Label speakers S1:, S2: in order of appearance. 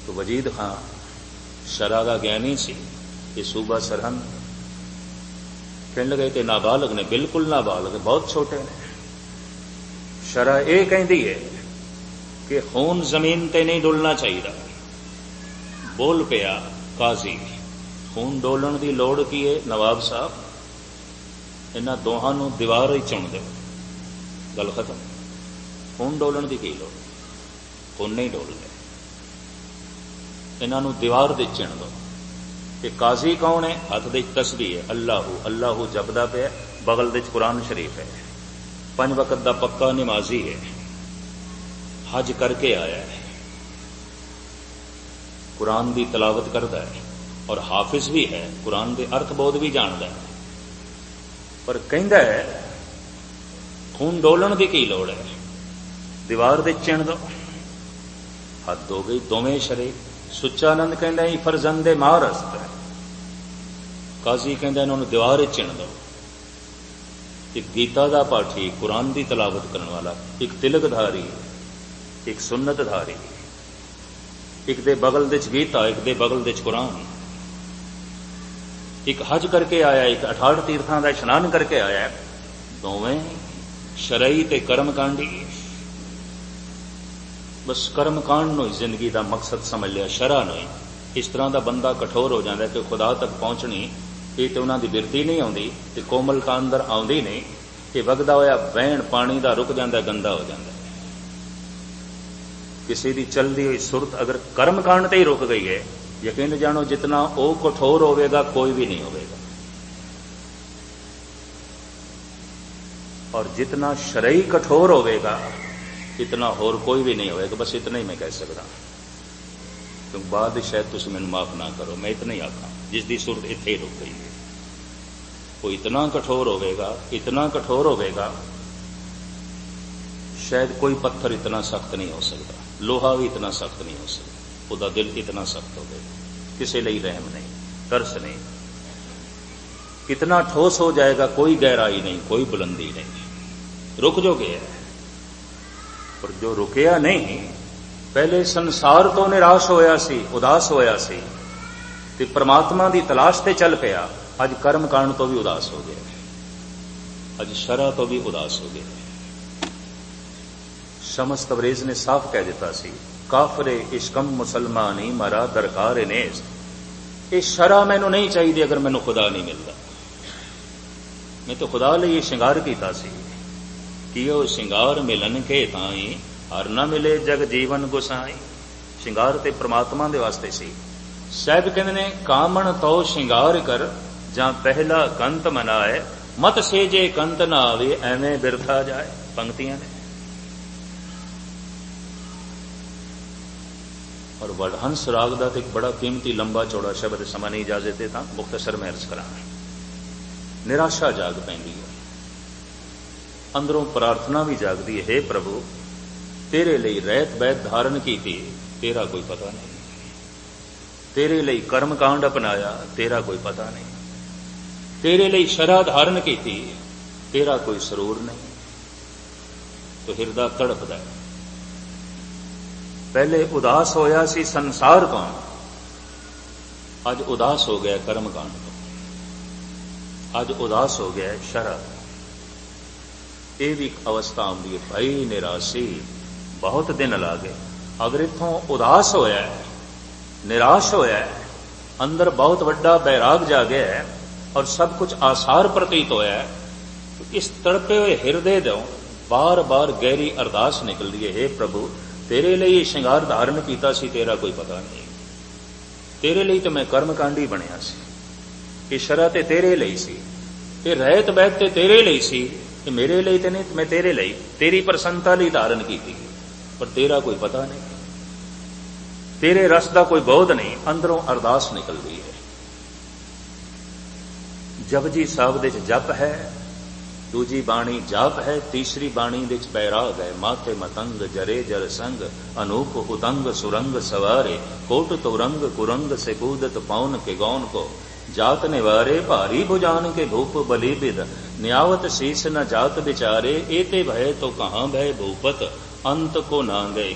S1: तो वजीद खां शरा का ज्ञानी सी, ये सूबा सरहंद कहने लगे कि नाबालग ने, बिल्कुल नाबालग, बहुत छोटे ने। शरा ये कहती है कि खून जमीन ते नहीं डुलना चाहिए। बोल पिया काजी, खून डोलन की लोड़ की है नवाब साहब, इन्हां दोहां नूं दीवार ही चुन दो, गल खत्म। खून डोलन की लोड़, खून नहीं डोलने, इन्हां नूं दीवार दे चिण दो। कि काजी कौन है? हथ दे तस्बीह है, अल्लाहू अल्लाहू जपदा पिया, बगल दे कुरान शरीफ है, 5 वक्त दा पक्का नमाजी है, हज करके आया है, कुरान की तलावत करता है और हाफिज भी है, कुरान के अर्थ बोध भी जानता है, पर कहता है खून डोलन की लोड़ है, दीवार दे चिण दो। हद हो गई, दोवें शरीफ। सुच्चानंद कहता है फरजंदे मारस्त है, काजी कहता इन्होंने दीवार चिण दो। एक गीता का पाठी, कुरान की तलावत करने वाला, एक तिलकधारी, एक सुन्नतधारी, एक दे बगल दे गीता, एक दे बगल दे कुरान, एक हज करके आया, एक 68 तीर्थां का इशनान करके आया, दोवें शरई ते कर्मकांडी। बस कर्मकांड नूं जिंदगी का मकसद समझ लिया, शरा नहीं। इस तरह का बंदा कठोर हो जाता है कि खुदा तक पहुंचनी ये तो उन्होंने बिरती नहीं आती, तो कोमलता अंदर आती नहीं, कि वगदा होया वहण पानी का रुक जाता, गंदा हो जाता है। किसी की चलती हुई सुरत अगर कर्मकांड ते ही रुक गई है, यकीन जानो जितना वो कठोर होगा कोई भी नहीं होगा, और जितना शरई कठोर होगा इतना होर कोई भी नहीं होगा। बस इतना ही मैं कह सकता, क्योंकि बाद शायद तुम मैनू माफ ना करो, मैं इतना ही आखा जिसकी सूरत इत्थे ही रुक गई है। वो इतना कठोर होगा, इतना कठोर होगा, शायद कोई पत्थर इतना सख्त नहीं हो सकता, लोहा भी इतना सख्त नहीं हो सकता, उसका दिल इतना सख्त होगा, किसी लिए रहम नहीं, तरस नहीं, कितना ठोस हो जाएगा, कोई गहराई नहीं, कोई बुलंदी नहीं, रुक जो गया है। पर जो रुकिया नहीं, पहले संसार तो निराश होया सी, उदास होया सी, ते परमात्मा की तलाश ते चल पिया, अज कर्मकांड तो भी उदास हो गया, अज शरा तो भी उदास हो गया। शमस तबरेज ने साफ कह दिता सी, काफरे इश्कम मुसलमानी मरा दरकार नेस, ये शरा मैनू नहीं चाहिए अगर मैनू खुदा नहीं मिलता। मैं तो खुदा लिए श्रृंगार किया सी, कियो श्रृंगार मिलन के ताई हर न मिले जग जीवन गुसाई। श्रृंगार ते परमात्मा दे वास्ते सी। साहब कहते ने कामण तो श्रृंगार कर जां पहला कंत मनाए, मत सेजे कंत ना आवे एवें बिरथा जाए। पंक्तियां ने और वडहंस राग का एक बड़ा कीमती लंबा चौड़ा शब्द समा नहीं इजाजत देता, मुख्तसर में अर्ज करा। निराशा जाग पैंदी है, अंदरों प्रार्थना भी जागती है, हे प्रभु तेरे लिए रहत बैत धारण की थी, तेरा कोई पता नहीं, तेरे लिए कर्मकांड अपनाया, तेरा कोई पता नहीं, तेरे लिए शरा धारण की थी, तेरा कोई सरूर नहीं। तो हिरदा तड़पदा है। पहले उदास होया सी संसार तो, अज उदास हो गया कर्मकांड तो, अज उदास हो गया शरा। ये भी अवस्था आती है, भाई निराशी बहुत दिन ला गए। अगर इथों उदास होया है, निराश होया है, अंदर बहुत बड़ा बैराग जागे है और सब कुछ आसार प्रतीत होया है, तो इस तड़पे हुए हिरदे दो बार बार गहरी अरदास निकल रही है, हे प्रभु तेरे लिए श्रृंगार धारण किया सी, तेरा कोई पता नहीं, तेरे लिए तो मैं कर्मकांडी बनया सी, ये शरा ते तेरे लिए सी, ये रहत बैत ते तेरे लिए सी, ये मेरे लिए तो नहीं, मैं तेरे लिए, तेरी प्रसन्नता लिए धारण की थी, पर तेरा कोई पता नहीं, तेरे रस का कोई बोध नहीं। अंदरों अरदास निकल रही है। जपजी साहब दे जप है, दूजी बाणी जाप है, तीसरी बाणी दे बैराग है। माथे मतंग जरे जर संग अनूप उतंग सुरंग सवारे, कोट तो रंग कुरंग से कूदत पौन के गौन को, जात निवारे भारी भुजान के भूप बलि बिद, न्यावत शीस न जात बिचारे, एते भय तो कहां भय भूपत, अंत को ना गए